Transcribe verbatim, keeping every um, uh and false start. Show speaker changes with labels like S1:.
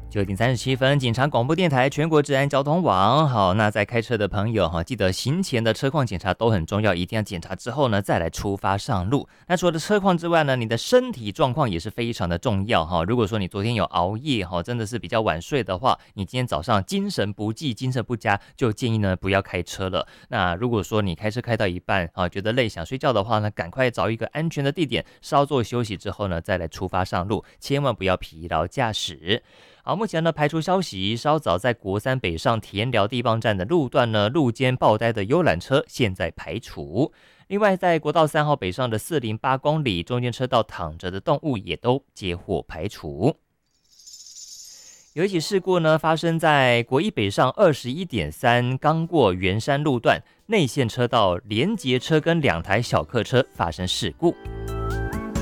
S1: 九点三十七分，警察广播电台全国治安交通网。好，那在开车的朋友哈，记得行前的车况检查都很重要，一定要检查之后呢，再来出发上路。那除了车况之外呢，你的身体状况也是非常的重要哈。如果说你昨天有熬夜哈，真的是比较晚睡的话，你今天早上精神不济、精神不佳，就建议呢不要开车了。那如果说你开车开到一半啊，觉得累想睡觉的话呢，赶快找一个安全的地点稍作休息之后呢，再来出发上路，千万不要疲劳驾驶。好，目前呢排除消息，稍早在国三北上田寮地磅站的路段呢，路肩爆呆的游览车现在排除。另外，在国道三号北上的四零八公里，中间车道躺着的动物也都接获排除。有一起事故呢，发生在国一北上二十一点三，刚过圆山路段内线车道，连结车跟两台小客车发生事故。